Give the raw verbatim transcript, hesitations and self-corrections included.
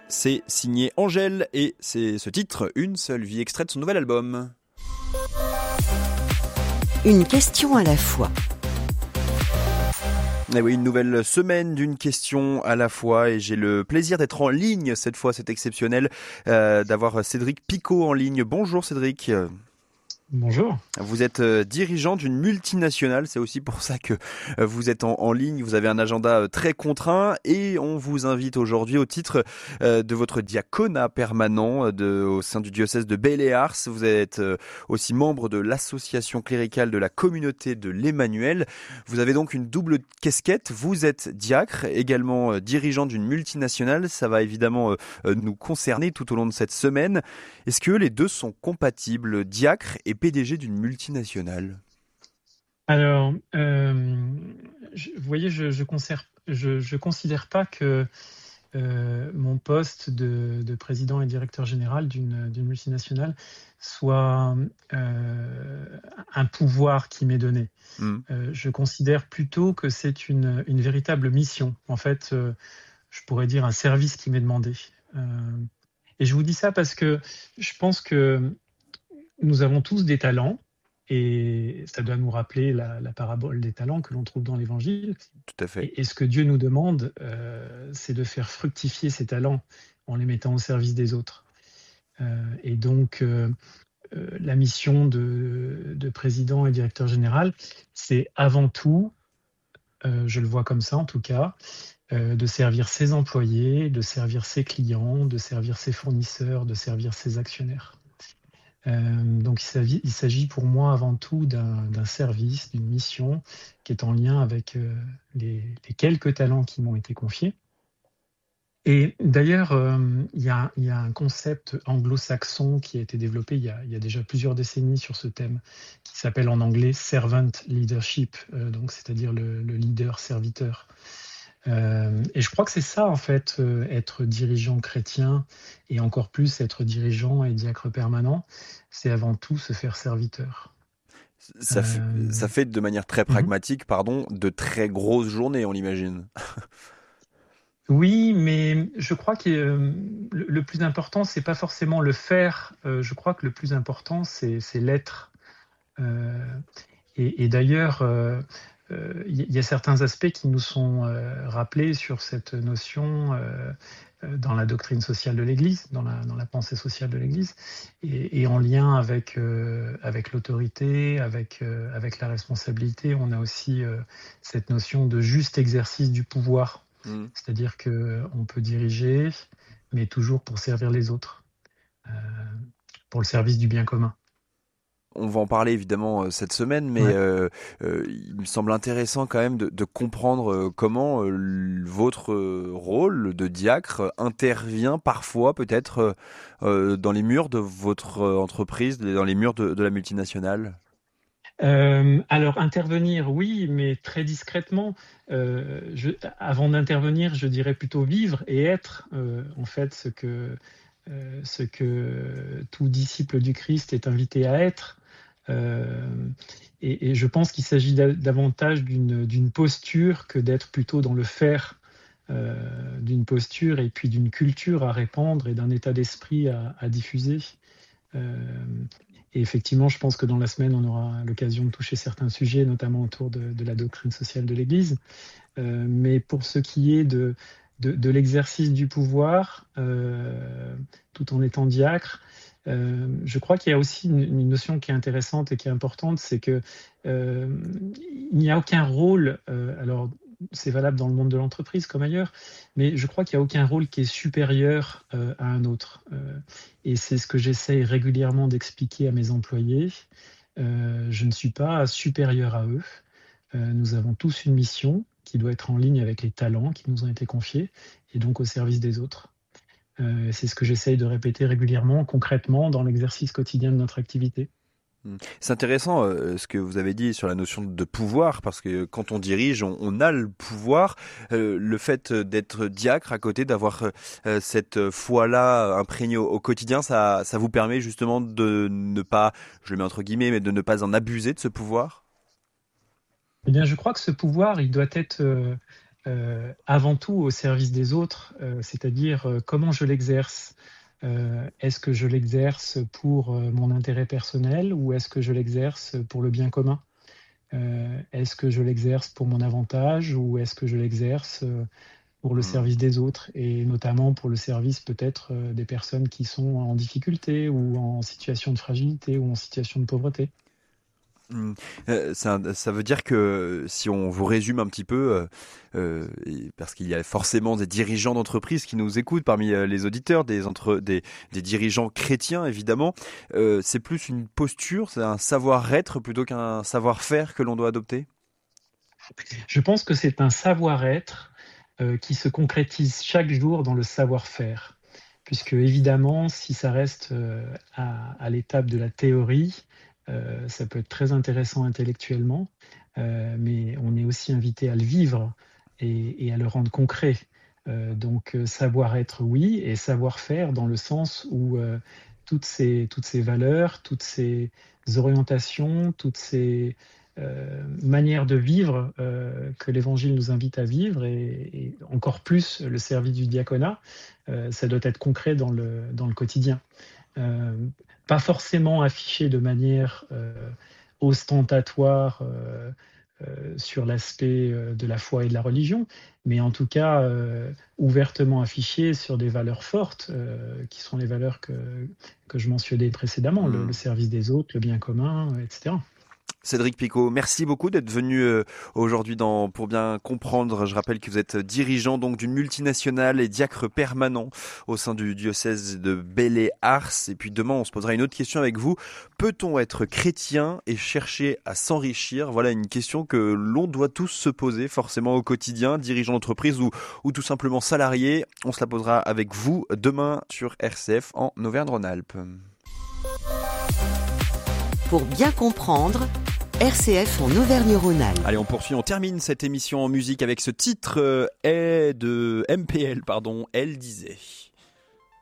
C'est signé Angèle et c'est ce titre, Une seule vie, extrait de son nouvel album. Une question à la fois. Et oui, une nouvelle semaine d'une question à la fois et j'ai le plaisir d'être en ligne cette fois, c'est exceptionnel, euh, d'avoir Cédric Picot en ligne. Bonjour Cédric. Bonjour. Vous êtes dirigeant d'une multinationale, c'est aussi pour ça que vous êtes en, en ligne, vous avez un agenda très contraint et on vous invite aujourd'hui au titre de votre diaconat permanent de, au sein du diocèse de Belley-Ars. Vous êtes aussi membre de l'association cléricale de la communauté de l'Emmanuel. Vous avez donc une double casquette, vous êtes diacre, également dirigeant d'une multinationale. Ça va évidemment nous concerner tout au long de cette semaine. Est-ce que les deux sont compatibles, diacre et P D G d'une multinationale? Alors, euh, je, vous voyez, je je, conserve, je, je considère pas que euh, mon poste de, de président et directeur général d'une d'une multinationale soit euh, un pouvoir qui m'est donné. Mmh. Euh, je considère plutôt que c'est une, une véritable mission. En fait, euh, je pourrais dire un service qui m'est demandé. Euh, et je vous dis ça parce que je pense que nous avons tous des talents et ça doit nous rappeler la, la parabole des talents que l'on trouve dans l'Évangile. Tout à fait. Et, et ce que Dieu nous demande, euh, c'est de faire fructifier ces talents en les mettant au service des autres. Euh, et donc, euh, euh, la mission de, de président et directeur général, c'est avant tout, euh, je le vois comme ça en tout cas, euh, de servir ses employés, de servir ses clients, de servir ses fournisseurs, de servir ses actionnaires. Euh, donc il s'agit, il s'agit pour moi avant tout d'un, d'un service, d'une mission qui est en lien avec euh, les, les quelques talents qui m'ont été confiés. Et d'ailleurs, euh, il y a, il y a un concept anglo-saxon qui a été développé il y a, il y a déjà plusieurs décennies sur ce thème, qui s'appelle en anglais servant leadership, euh, donc c'est-à-dire le, le leader serviteur. Euh, et je crois que c'est ça, en fait, euh, être dirigeant chrétien, et encore plus être dirigeant et diacre permanent, c'est avant tout se faire serviteur. Ça, fait, Euh, ça fait de manière très mhm. pragmatique, pardon, de très grosses journées, on l'imagine. Oui, mais je crois que euh, le, le plus important, c'est pas forcément le faire. Euh, je crois que le plus important, c'est, c'est l'être. Euh, et, et d'ailleurs, euh, euh, il y a certains aspects qui nous sont euh, rappelés sur cette notion euh, euh, dans la doctrine sociale de l'Église, dans la, dans la pensée sociale de l'Église, et, et en lien avec, euh, avec l'autorité, avec, euh, avec la responsabilité. On a aussi euh, cette notion de juste exercice du pouvoir. Mmh. C'est-à-dire qu'on peut diriger, mais toujours pour servir les autres, euh, pour le service du bien commun. On va en parler évidemment cette semaine, mais Ouais. euh, euh, il me semble intéressant quand même de, de comprendre euh, comment euh, votre euh, rôle de diacre intervient parfois peut-être euh, dans les murs de votre euh, entreprise, dans les murs de, de la multinationale. Euh, alors intervenir, oui, mais très discrètement. Euh, je, avant d'intervenir, je dirais plutôt vivre et être euh, en fait ce que, euh, ce que tout disciple du Christ est invité à être. Euh, et, et je pense qu'il s'agit da- davantage d'une, d'une posture que d'être plutôt dans le faire, euh, d'une posture et puis d'une culture à répandre et d'un état d'esprit à, à diffuser. Euh, et effectivement, je pense que dans la semaine, on aura l'occasion de toucher certains sujets, notamment autour de, de la doctrine sociale de l'Église. Euh, mais pour ce qui est de, de, de l'exercice du pouvoir, euh, tout en étant diacre, euh, je crois qu'il y a aussi une, une notion qui est intéressante et qui est importante, c'est que euh, il n'y a aucun rôle, euh, alors c'est valable dans le monde de l'entreprise comme ailleurs, mais je crois qu'il n'y a aucun rôle qui est supérieur euh, à un autre. Euh, et c'est ce que j'essaye régulièrement d'expliquer à mes employés. Euh, je ne suis pas supérieur à eux. Euh, nous avons tous une mission qui doit être en ligne avec les talents qui nous ont été confiés et donc au service des autres. Euh, c'est ce que j'essaye de répéter régulièrement, concrètement, dans l'exercice quotidien de notre activité. C'est intéressant euh, ce que vous avez dit sur la notion de pouvoir, parce que quand on dirige, on, on a le pouvoir. Euh, le fait d'être diacre à côté, d'avoir euh, cette foi-là imprégnée au, au quotidien, ça, ça vous permet justement de ne pas, je le mets entre guillemets, mais de ne pas en abuser de ce pouvoir? Eh bien, je crois que ce pouvoir, il doit être euh, euh, avant tout au service des autres, euh, c'est-à-dire euh, comment je l'exerce. Euh, est-ce que je l'exerce pour euh, mon intérêt personnel ou est-ce que je l'exerce pour le bien commun? Euh, est-ce que je l'exerce pour mon avantage ou est-ce que je l'exerce euh, pour le service des autres et notamment pour le service peut-être euh, des personnes qui sont en difficulté ou en situation de fragilité ou en situation de pauvreté? Mmh. Euh, ça, ça veut dire que si on vous résume un petit peu, euh, euh, et parce qu'il y a forcément des dirigeants d'entreprise qui nous écoutent parmi euh, les auditeurs, des, entre, des, des dirigeants chrétiens évidemment, euh, c'est plus une posture, c'est un savoir-être plutôt qu'un savoir-faire que l'on doit adopter? Je pense que c'est un savoir-être euh, qui se concrétise chaque jour dans le savoir-faire. Puisque évidemment, si ça reste euh, à, à l'étape de la théorie, euh, ça peut être très intéressant intellectuellement, euh, mais on est aussi invité à le vivre et, et à le rendre concret. Euh, donc euh, savoir-être, oui, et savoir-faire dans le sens où euh, toutes ces, toutes ces valeurs, toutes ces orientations, toutes ces euh, manières de vivre euh, que l'Évangile nous invite à vivre, et, et encore plus le service du diaconat, euh, ça doit être concret dans le, dans le quotidien. Euh, pas forcément affiché de manière euh, ostentatoire euh, euh, sur l'aspect euh, de la foi et de la religion, mais en tout cas euh, ouvertement affiché sur des valeurs fortes, euh, qui sont les valeurs que, que je mentionnais précédemment, Mmh. le, le service des autres, le bien commun, et cetera. Cédric Picot, merci beaucoup d'être venu euh, aujourd'hui dans pour bien comprendre. Je rappelle que vous êtes dirigeant donc d'une multinationale et diacre permanent au sein du diocèse de Belley-Ars. Et puis demain, on se posera une autre question avec vous. Peut-on être chrétien et chercher à s'enrichir? Voilà une question que l'on doit tous se poser forcément au quotidien, dirigeant d'entreprise ou, ou tout simplement salarié. On se la posera avec vous demain sur R C F en Auvergne-Rhône-Alpes. Pour bien comprendre, R C F en Auvergne-Rhône-Alpes. Allez, on poursuit, on termine cette émission en musique avec ce titre euh, est de M P L, pardon, Elle disait.